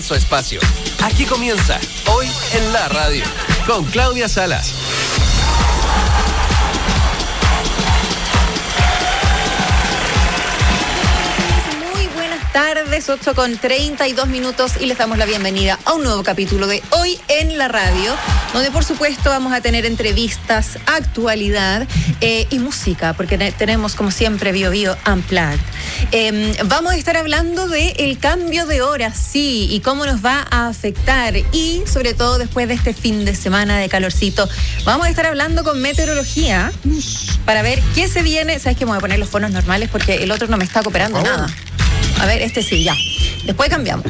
Su espacio. Aquí comienza Hoy en la Radio con Claudia Salas. Muy buenas tardes, 8:32 y les damos la bienvenida a un nuevo capítulo de Hoy en la Radio, donde por supuesto vamos a tener entrevistas, actualidad y música, porque tenemos como siempre Bio Bio Unplugged. Vamos a estar hablando del cambio de hora, sí, y cómo nos va a afectar, y sobre todo después de este fin de semana de calorcito, vamos a estar hablando con meteorología para ver qué se viene. Sabes que me voy a poner los fonos normales porque el otro no me está cooperando nada. A ver, este sí, ya. Después cambiamos.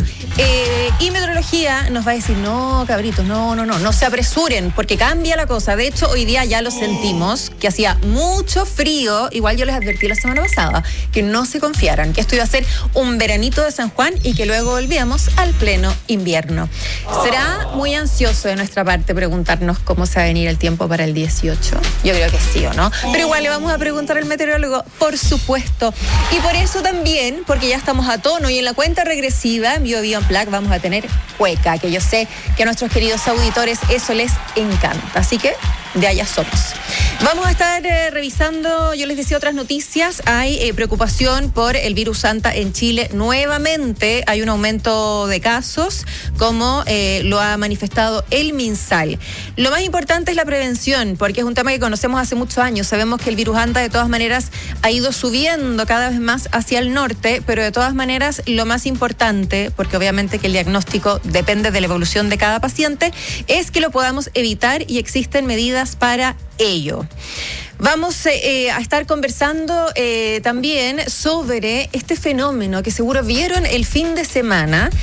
Y meteorología nos va a decir, no, cabritos, no se apresuren, porque cambia la cosa. De hecho, hoy día ya lo sentimos, que hacía mucho frío. Igual yo les advertí la semana pasada que no se confiaran, que esto iba a ser un veranito de San Juan y que luego volvíamos al pleno invierno. ¿Será muy ansioso de nuestra parte preguntarnos cómo se va a venir el tiempo para el 18? Yo creo que sí, ¿o no? Pero igual le vamos a preguntar al meteorólogo, por supuesto. Y por eso también, porque ya estamos a tono y en la cuenta regresiva, en Bio Bio Unplugged, vamos a tener cueca, que yo sé que a nuestros queridos auditores eso les encanta. Así que de allá somos. Vamos a estar revisando, yo les decía, otras noticias. Hay preocupación por el virus Santa en Chile. Nuevamente hay un aumento de casos, como lo ha manifestado el MinSal. Lo más importante es la prevención, porque es un tema que conocemos hace muchos años. Sabemos que el virus Santa de todas maneras ha ido subiendo cada vez más hacia el norte, pero de todas maneras lo más importante, porque obviamente que el diagnóstico depende de la evolución de cada paciente, es que lo podamos evitar y existen medidas para ello. Vamos a estar conversando también sobre este fenómeno que seguro vieron el fin de semana,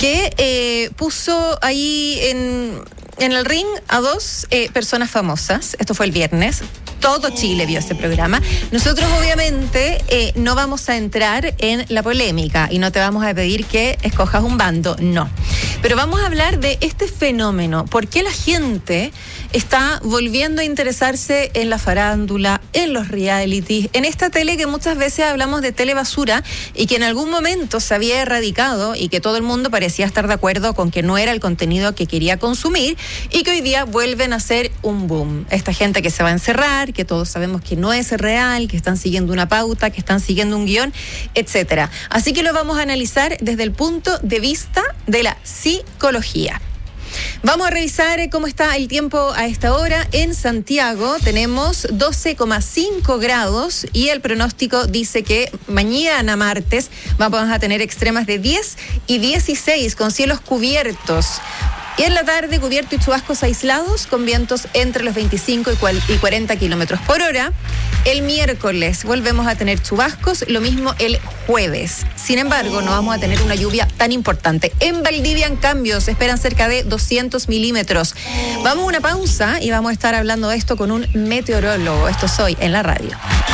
que puso ahí en el ring a dos personas famosas. Esto fue el viernes. Todo Chile vio ese programa. Nosotros obviamente no vamos a entrar en la polémica y no te vamos a pedir que escojas un bando, no. Pero vamos a hablar de este fenómeno. ¿Por qué la gente está volviendo a interesarse en la farándula, en los realities, en esta tele que muchas veces hablamos de telebasura y que en algún momento se había erradicado y que todo el mundo parecía estar de acuerdo con que no era el contenido que quería consumir y que hoy día vuelven a ser un boom? Esta gente que se va a encerrar, que todos sabemos que no es real, que están siguiendo una pauta, que están siguiendo un guión, etcétera. Así que lo vamos a analizar desde el punto de vista de la psicología. Vamos a revisar cómo está el tiempo a esta hora. En Santiago tenemos 12,5 grados y el pronóstico dice que mañana martes vamos a tener extremas de 10 y 16 con cielos cubiertos. Y en la tarde, cubierto y chubascos aislados con vientos entre los 25 y 40 kilómetros por hora. El miércoles volvemos a tener chubascos, lo mismo el jueves. Sin embargo, no vamos a tener una lluvia tan importante. En Valdivia, en cambio, se esperan cerca de 200 milímetros. Vamos a una pausa y vamos a estar hablando de esto con un meteorólogo. Esto es Hoy en la Radio.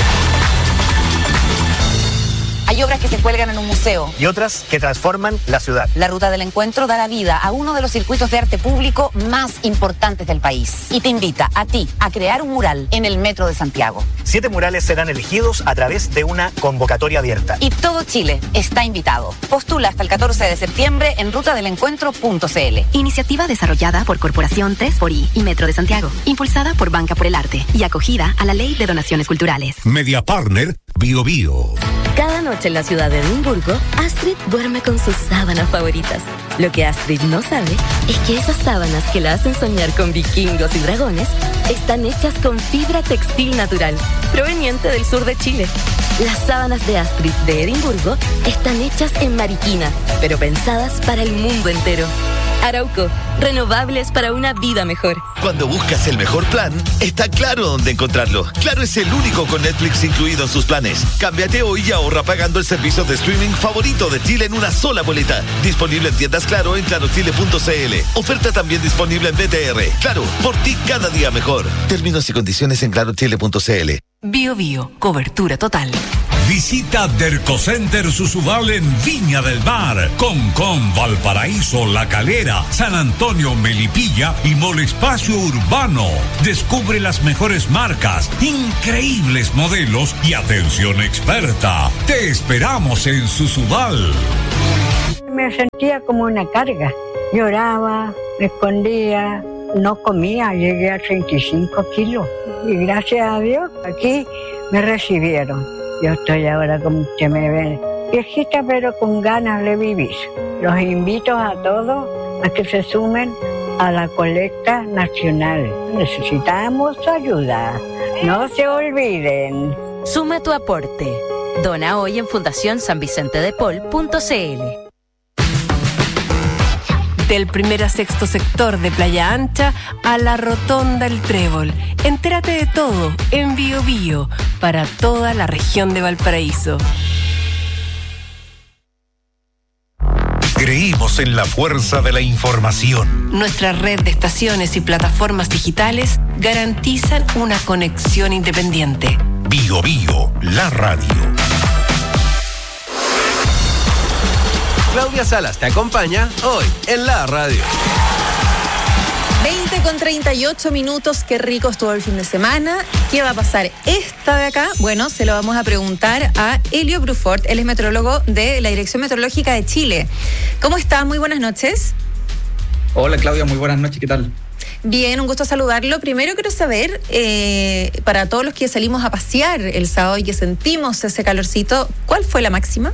Hay obras que se cuelgan en un museo. Y otras que transforman la ciudad. La Ruta del Encuentro dará vida a uno de los circuitos de arte público más importantes del país. Y te invita a ti a crear un mural en el Metro de Santiago. 7 murales serán elegidos a través de una convocatoria abierta. Y todo Chile está invitado. Postula hasta el 14 de septiembre en rutadelencuentro.cl. Iniciativa desarrollada por Corporación 3xI y Metro de Santiago. Impulsada por Banca por el Arte y acogida a la Ley de Donaciones Culturales. Media Partner Bio Bio. Cada noche en la ciudad de Edimburgo, Astrid duerme con sus sábanas favoritas. Lo que Astrid no sabe es que esas sábanas que la hacen soñar con vikingos y dragones están hechas con fibra textil natural, proveniente del sur de Chile. Las sábanas de Astrid de Edimburgo están hechas en Mariquina, pero pensadas para el mundo entero. Arauco, renovables para una vida mejor. Cuando buscas el mejor plan, está Claro dónde encontrarlo. Claro es el único con Netflix incluido en sus planes. Cámbiate hoy y ahorra pagando el servicio de streaming favorito de Chile en una sola boleta. Disponible en tiendas Claro en clarochile.cl. Oferta también disponible en BTR. Claro, por ti cada día mejor. Términos y condiciones en clarochile.cl. Bio Bio, cobertura total. Visita Dercocenter Susubal en Viña del Mar, Concón, Valparaíso, La Calera, San Antonio, Melipilla y Mall Espacio Urbano. Descubre las mejores marcas, increíbles modelos y atención experta. Te esperamos en Susubal. me sentía como una carga. Lloraba, me escondía, no comía, llegué a 35 kilos. Y gracias a Dios, aquí me recibieron. Yo estoy ahora, como usted me ve, viejita pero con ganas de vivir. Los invito a todos a que se sumen a la colecta nacional. Necesitamos ayuda. No se olviden. Suma tu aporte. Dona hoy en fundacionsanvicentedepol.cl. Del primer a sexto sector de Playa Ancha a la Rotonda El Trébol. Entérate de todo en Bio Bio para toda la región de Valparaíso. Creímos en la fuerza de la información. Nuestra red de estaciones y plataformas digitales garantizan una conexión independiente. Bio Bio, la radio. Claudia Salas te acompaña hoy en la radio. 20:38, qué rico estuvo el fin de semana. ¿Qué va a pasar esta de acá? Bueno, se lo vamos a preguntar a Elio Brufort, él es meteorólogo de la Dirección Meteorológica de Chile. ¿Cómo está? Muy buenas noches. Hola Claudia, muy buenas noches, ¿qué tal? Bien, un gusto saludarlo. Primero quiero saber, para todos los que salimos a pasear el sábado y que sentimos ese calorcito, ¿cuál fue la máxima?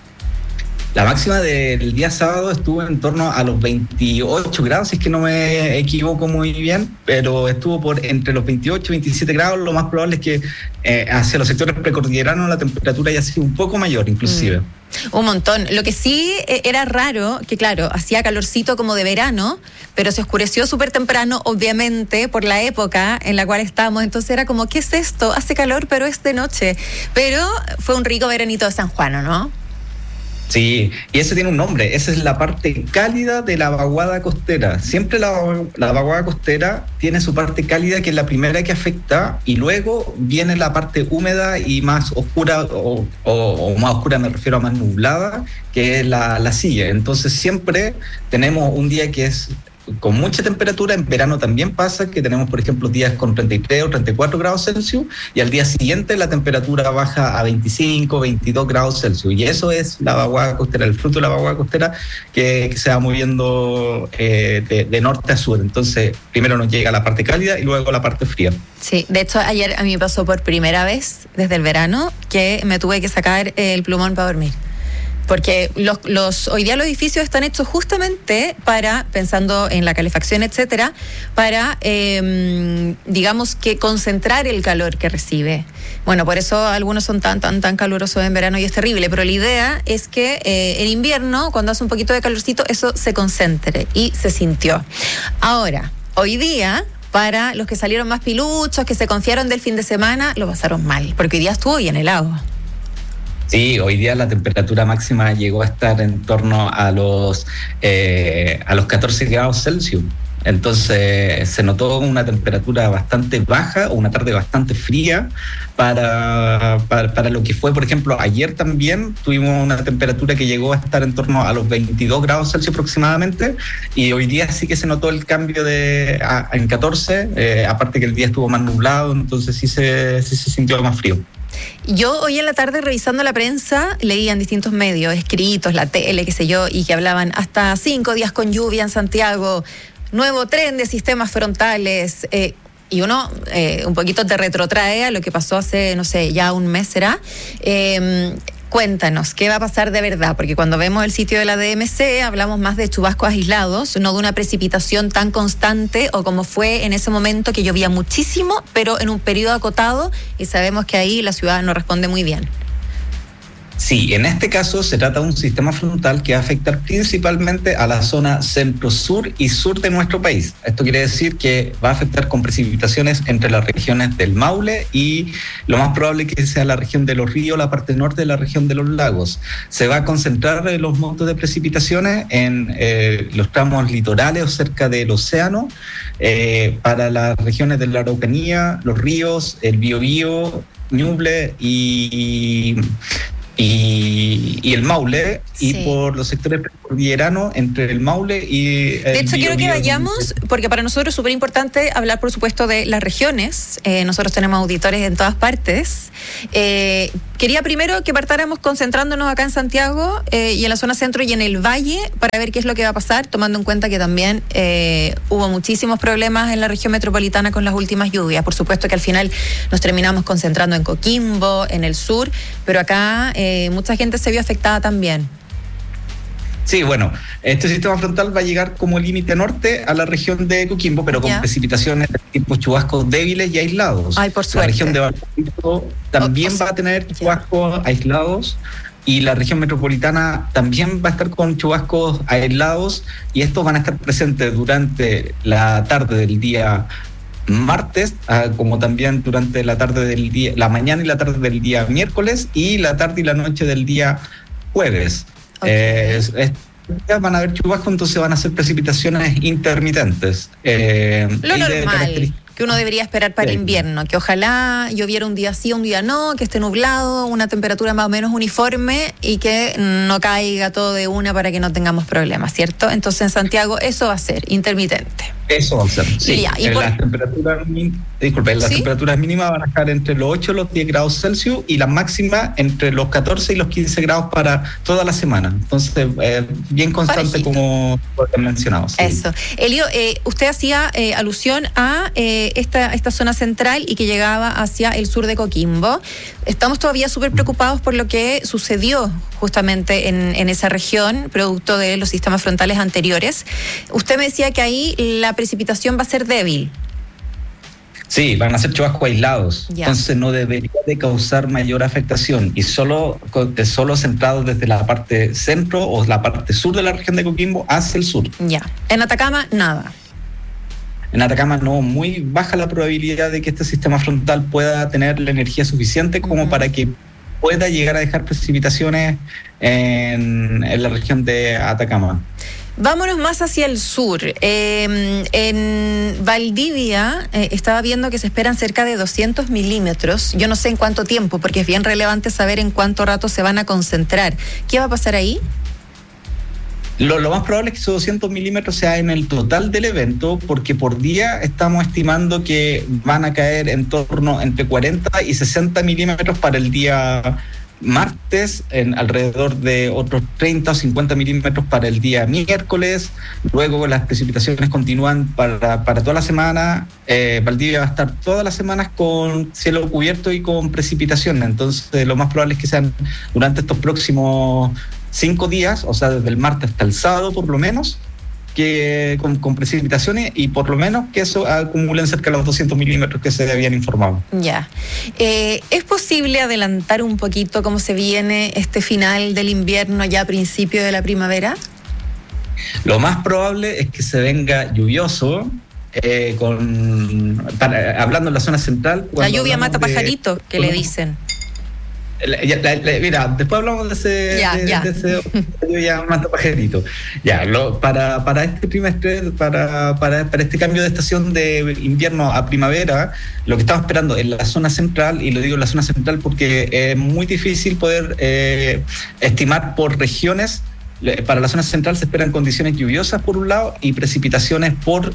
La máxima del día sábado estuvo en torno a los 28 grados, si es que no me equivoco muy bien, pero estuvo entre los 28 y 27 grados. Lo más probable es que hacia los sectores precordilleranos la temperatura haya sido un poco mayor, inclusive. Un montón. Lo que sí era raro, que claro, hacía calorcito como de verano, pero se oscureció súper temprano, obviamente, por la época en la cual estamos. Entonces era como, ¿qué es esto? Hace calor, pero es de noche. Pero fue un rico veranito de San Juan, ¿no? Sí, y ese tiene un nombre, esa es la parte cálida de la vaguada costera. Siempre la vaguada costera tiene su parte cálida, que es la primera que afecta, y luego viene la parte húmeda y más oscura, o más oscura me refiero a más nublada, que es la silla. Entonces siempre tenemos un día que es con mucha temperatura. En verano también pasa que tenemos, por ejemplo, días con 33 o 34 grados Celsius y al día siguiente la temperatura baja a 25, 22 grados Celsius. Y eso es la vaguada costera, el fruto de la vaguada costera que se va moviendo de norte a sur. Entonces, primero nos llega la parte cálida y luego la parte fría. Sí, de hecho, ayer a mí me pasó por primera vez desde el verano que me tuve que sacar el plumón para dormir. Porque hoy día los edificios están hechos justamente para, pensando en la calefacción, etcétera, para, digamos que concentrar el calor que recibe. Bueno, por eso algunos son tan calurosos en verano y es terrible, pero la idea es que en invierno, cuando hace un poquito de calorcito, eso se concentre y se sintió. Ahora, hoy día, para los que salieron más piluchos, que se confiaron del fin de semana, lo pasaron mal, porque hoy día estuvo bien helado. Sí, hoy día la temperatura máxima llegó a estar en torno a los 14 grados Celsius. Entonces se notó una temperatura bastante baja, una tarde bastante fría para lo que fue, por ejemplo, ayer también tuvimos una temperatura que llegó a estar en torno a los 22 grados Celsius aproximadamente, y hoy día sí que se notó el cambio en 14, aparte que el día estuvo más nublado, entonces sí se sintió más frío. Yo hoy en la tarde, revisando la prensa, leía en distintos medios, escritos, la tele, qué sé yo, y que hablaban hasta 5 días con lluvia en Santiago, nuevo tren de sistemas frontales, y uno un poquito te retrotrae a lo que pasó hace, no sé, ya un mes será. Cuéntanos, ¿qué va a pasar de verdad? Porque cuando vemos el sitio de la DMC hablamos más de chubascos aislados, no de una precipitación tan constante o como fue en ese momento que llovía muchísimo, pero en un periodo acotado, y sabemos que ahí la ciudad no responde muy bien. Sí, en este caso se trata de un sistema frontal que va a afectar principalmente a la zona centro-sur y sur de nuestro país. Esto quiere decir que va a afectar con precipitaciones entre las regiones del Maule y lo más probable que sea la región de los ríos, la parte norte de la región de los lagos. Se va a concentrar los montos de precipitaciones en los tramos litorales o cerca del océano, para las regiones de la Araucanía, los ríos, el Biobío, Ñuble y y el Maule, Sí. y por los sectores cordilleranos entre el Maule y De hecho, quiero que vayamos, porque para nosotros es súper importante hablar, por supuesto, de las regiones. Nosotros tenemos auditores en todas partes. Quería primero que partáramos concentrándonos acá en Santiago y en la zona centro y en el Valle para ver qué es lo que va a pasar, tomando en cuenta que también hubo muchísimos problemas en la región metropolitana con las últimas lluvias. Por supuesto que al final nos terminamos concentrando en Coquimbo, en el sur, pero acá mucha gente se vio afectada también. Sí, bueno, este sistema frontal va a llegar como límite norte a la región de Coquimbo, pero con precipitaciones de tipo chubascos débiles y aislados. Ay, por suerte. La región de Valparaíso también va a tener chubascos aislados, y la región metropolitana también va a estar con chubascos aislados, y estos van a estar presentes durante la tarde del día martes, como también durante la tarde del día, la mañana y la tarde del día miércoles, y la tarde y la noche del día jueves. Van a haber chubascos, entonces van a ser precipitaciones intermitentes. Lo normal que uno debería esperar para invierno, que ojalá lloviera un día sí, un día no, que esté nublado, una temperatura más o menos uniforme y que no caiga todo de una para que no tengamos problemas, ¿cierto? Entonces en Santiago eso va a ser intermitente. Eso va a ser, sí. Las temperaturas mínimas van a estar entre los 8 y los 10 grados Celsius, y las máximas entre los 14 y los 15 grados para toda la semana. Entonces, bien constante, como mencionado. Sí. Eso. Elio, usted hacía alusión a esta zona central y que llegaba hacia el sur de Coquimbo. Estamos todavía súper preocupados por lo que sucedió justamente en esa región, producto de los sistemas frontales anteriores. Usted me decía que ahí la precipitación va a ser débil. Sí, van a ser chubascos aislados, entonces no debería de causar mayor afectación, y solo centrados desde la parte centro o la parte sur de la región de Coquimbo hacia el sur. Ya. En Atacama, nada. En Atacama no, muy baja la probabilidad de que este sistema frontal pueda tener la energía suficiente como para que pueda llegar a dejar precipitaciones en la región de Atacama. Vámonos más hacia el sur. En Valdivia estaba viendo que se esperan cerca de 200 milímetros. Yo no sé en cuánto tiempo, porque es bien relevante saber en cuánto rato se van a concentrar. ¿Qué va a pasar ahí? Lo más probable es que esos 200 milímetros sea en el total del evento, porque por día estamos estimando que van a caer en torno entre 40 y 60 milímetros para el día martes, en alrededor de otros 30 o 50 milímetros para el día miércoles. Luego las precipitaciones continúan para toda la semana. Valdivia va a estar todas las semanas con cielo cubierto y con precipitaciones. Entonces lo más probable es que sean durante estos próximos 5 días, o sea, desde el martes hasta el sábado por lo menos, que con precipitaciones, y por lo menos que eso acumulen cerca de los 200 milímetros que se habían informado. Ya. ¿Es posible adelantar un poquito cómo se viene este final del invierno ya a principio de la primavera? Lo más probable es que se venga lluvioso, hablando en la zona central. La lluvia mata pajaritos, que le dicen. Mira, después hablamos de ese ya mata pajarito. Para este trimestre, para este cambio de estación de invierno a primavera, lo que estamos esperando en la zona central, y lo digo en la zona central porque es muy difícil poder estimar por regiones. Para la zona central se esperan condiciones lluviosas por un lado y precipitaciones por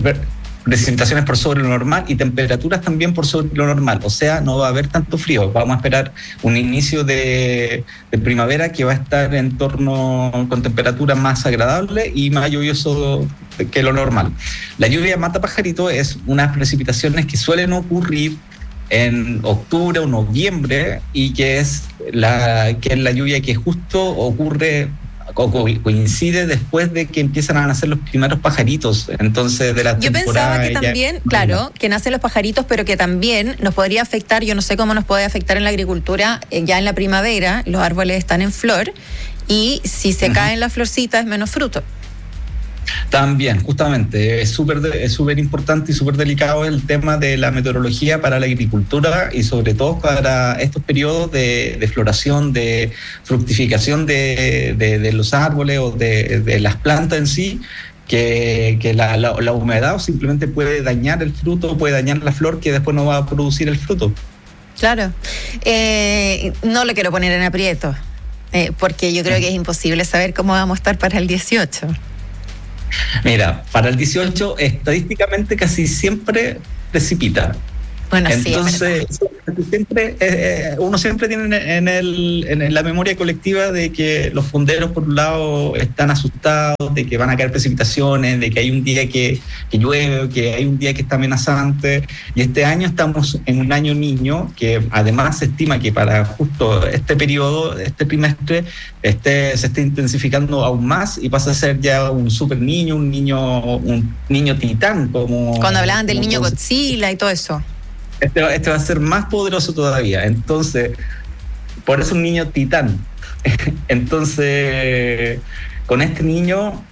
sobre lo normal, y temperaturas también por sobre lo normal. O sea, no va a haber tanto frío. Vamos a esperar un inicio de primavera que va a estar en torno con temperaturas más agradables y más lluvioso que lo normal. La lluvia mata pajarito es unas precipitaciones que suelen ocurrir en octubre o noviembre, y que es la lluvia que justo ocurre coincide después de que empiezan a nacer los primeros pajaritos. Entonces, de la yo pensaba que también, claro, que nacen los pajaritos, pero que también nos podría afectar, yo no sé cómo nos puede afectar en la agricultura, ya en la primavera, los árboles están en flor, y si se caen las florcitas es menos fruto. También, justamente, es súper importante y súper delicado el tema de la meteorología para la agricultura, y sobre todo para estos periodos de floración, de fructificación de los árboles o de las plantas en sí, que la humedad simplemente puede dañar el fruto, puede dañar la flor, que después no va a producir el fruto. Claro. No le quiero poner en aprieto, porque yo creo que es imposible saber cómo vamos a estar para el 18. Mira, para el 18 estadísticamente casi siempre precipita. Bueno, entonces, uno siempre tiene en la memoria colectiva de que los fonderos, por un lado, están asustados, de que van a caer precipitaciones, de que hay un día que llueve, que hay un día que está amenazante. Y este año estamos en un año niño, que además se estima que para justo este periodo, este trimestre, se esté intensificando aún más y pasa a ser ya un super niño, un niño titán. Cuando hablaban del niño Godzilla y todo eso. Este va a ser más poderoso todavía. Entonces, por eso un niño titán. Entonces, con este niño,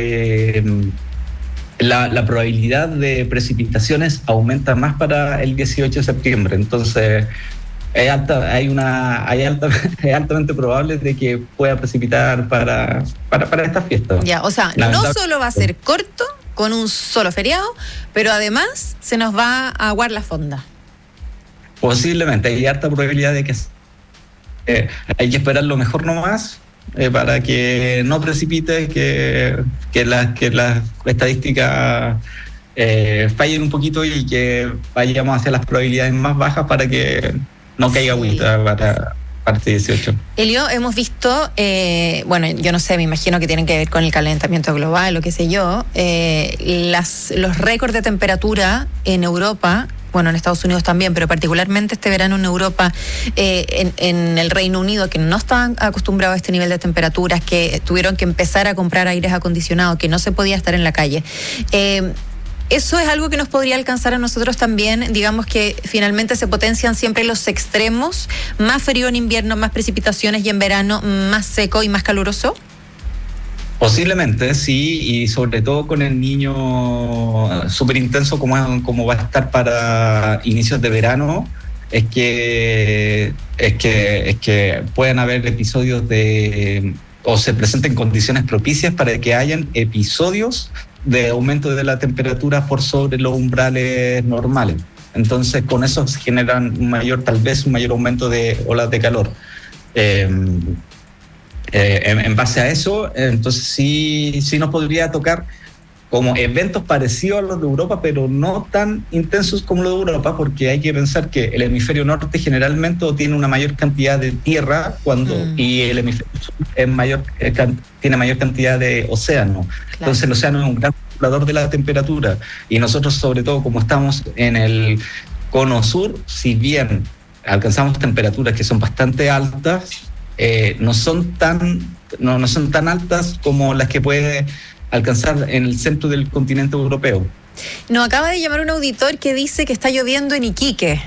la probabilidad de precipitaciones aumenta más para el 18 de septiembre. Entonces, es altamente probable de que pueda precipitar para esta fiesta. Ya, o sea, no solo va a ser corto, con un solo feriado, pero además se nos va a aguar la fonda. Posiblemente, hay harta probabilidad de que hay que esperar lo mejor nomás para que no precipite, que las estadísticas fallen un poquito y que vayamos hacia las probabilidades más bajas para que no caiga agüita para este 18. Elio, hemos visto, bueno, yo no sé, me imagino que tienen que ver con el calentamiento global o qué sé yo, los récords de temperatura en Europa, bueno, en Estados Unidos también, pero particularmente este verano en Europa, en el Reino Unido, que no estaban acostumbrados a este nivel de temperaturas, que tuvieron que empezar a comprar aires acondicionados, que no se podía estar en la calle. Eso es algo que nos podría alcanzar a nosotros también. Digamos que finalmente se potencian siempre los extremos, más frío en invierno, más precipitaciones, y en verano más seco y más caluroso. Posiblemente, sí, y sobre todo con el niño súper intenso como va a estar para inicios de verano, es que pueden haber episodios o se presenten condiciones propicias para que hayan episodios de aumento de la temperatura por sobre los umbrales normales. Entonces, con eso se generan tal vez un mayor aumento de olas de calor. En base a eso, entonces sí nos podría tocar como eventos parecidos a los de Europa, pero no tan intensos como los de Europa, porque hay que pensar que el hemisferio norte generalmente tiene una mayor cantidad de tierra y el hemisferio sur tiene mayor cantidad de océano. Claro. Entonces el océano es un gran regulador de la temperatura, y nosotros, sobre todo como estamos en el cono sur, si bien alcanzamos temperaturas que son bastante altas, no son tan altas como las que puede alcanzar en el centro del continente europeo. Nos acaba de llamar un auditor que dice que está lloviendo en Iquique.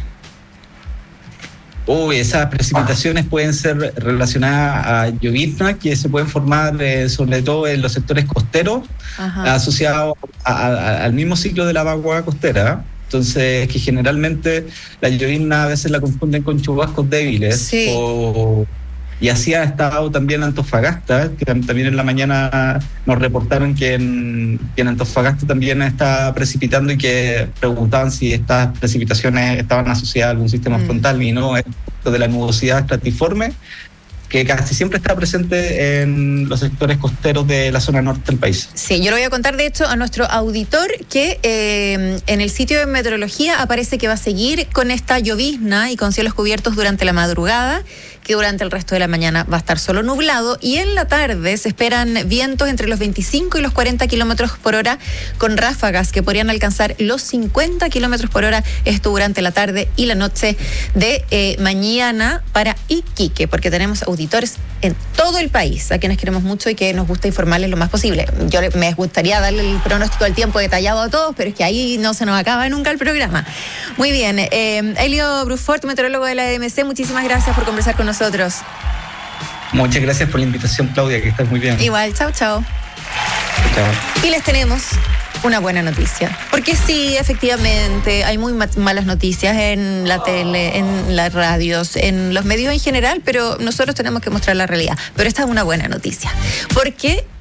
Esas precipitaciones pueden ser relacionadas a lloviznas que se pueden formar sobre todo en los sectores costeros, asociados al mismo ciclo de la vaguada costera. Entonces, que generalmente la llovizna a veces la confunden con chubascos débiles. Sí. Y así ha estado también Antofagasta, que también en la mañana nos reportaron que en Antofagasta también está precipitando, y que preguntaban si estas precipitaciones estaban asociadas a algún sistema frontal, y no, esto de la nubosidad estratiforme, que casi siempre está presente en los sectores costeros de la zona norte del país. Sí, yo le voy a contar de hecho a nuestro auditor que en el sitio de meteorología aparece que va a seguir con esta llovizna y con cielos cubiertos durante la madrugada, que durante el resto de la mañana va a estar solo nublado, y en la tarde se esperan vientos entre los 25 y los 40 kilómetros por hora, con ráfagas que podrían alcanzar los 50 kilómetros por hora, esto durante la tarde y la noche de mañana para Iquique, porque tenemos auditores en todo el país, a quienes queremos mucho y que nos gusta informarles lo más posible. Yo me gustaría darle el pronóstico del tiempo detallado a todos, pero es que ahí no se nos acaba nunca el programa. Muy bien, Elio Brufort, meteorólogo de la ADMC, muchísimas gracias por conversar con nosotros. Muchas gracias por la invitación, Claudia, que estás muy bien. Igual, chao. Chao. Y les tenemos una buena noticia, porque sí, efectivamente, hay muy malas noticias en la tele, en las radios, en los medios en general, pero nosotros tenemos que mostrar la realidad. Pero esta es una buena noticia, porque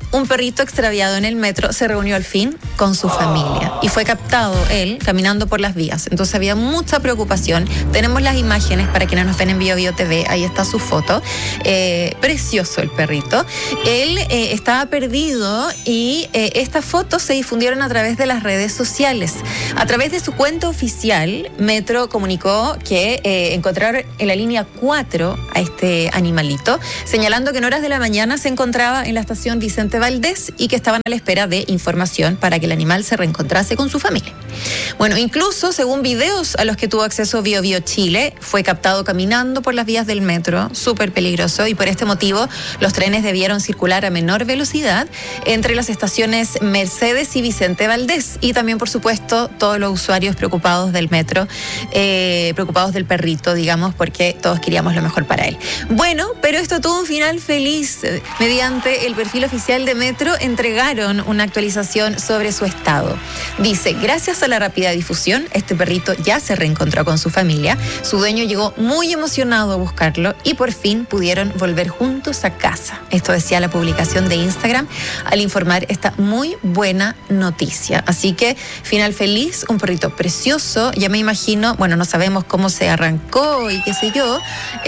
un perrito extraviado en el metro se reunió al fin con su familia y fue captado él caminando por las vías. Entonces había mucha preocupación. Tenemos las imágenes para quienes nos ven en Bio Bio TV. Ahí está su foto. Precioso el perrito. Él estaba perdido y estas fotos se difundieron a través de las redes sociales. A través de su cuenta oficial, Metro comunicó que encontraron en la línea 4 a este animalito, señalando que en horas de la mañana se encontraba en la estación Vicente Valdés y que estaban a la espera de información para que el animal se reencontrase con su familia. Bueno, incluso según videos a los que tuvo acceso Bio Bio Chile, fue captado caminando por las vías del metro, súper peligroso, y por este motivo los trenes debieron circular a menor velocidad entre las estaciones Mercedes y Vicente Valdés, y también, por supuesto, todos los usuarios preocupados del metro, preocupados del perrito, digamos, porque todos queríamos lo mejor para él. Bueno, pero esto tuvo un final feliz. Mediante el perfil oficial de Metro entregaron una actualización sobre su estado. Dice: gracias a la rápida difusión, este perrito ya se reencontró con su familia. Su dueño llegó muy emocionado a buscarlo y por fin pudieron volver juntos a casa. Esto decía la publicación de Instagram al informar esta muy buena noticia. Así que final feliz, un perrito precioso. Ya me imagino, bueno, no sabemos cómo se arrancó y qué sé yo,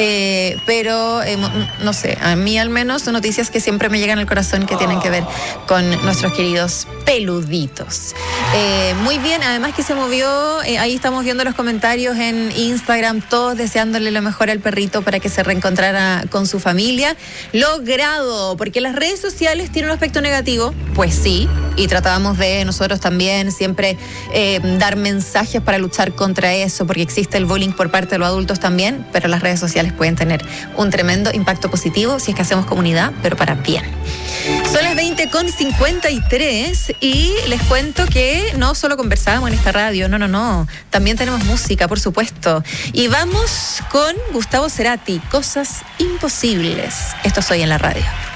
pero no sé, a mí al menos son noticias que siempre me llegan al corazón, que tienen que ver con nuestros queridos peluditos. Muy bien, además que se movió, ahí estamos viendo los comentarios en Instagram, todos deseándole lo mejor al perrito para que se reencontrara con su familia. Logrado, porque las redes sociales tienen un aspecto negativo, pues sí, y tratábamos de nosotros también siempre dar mensajes para luchar contra eso, porque existe el bullying por parte de los adultos también, pero las redes sociales pueden tener un tremendo impacto positivo si es que hacemos comunidad, pero para bien. Son las 20:53 y les cuento que no solo conversábamos en esta radio, no, también tenemos música, por supuesto, y vamos con Gustavo Cerati, Cosas Imposibles. Esto soy en la radio.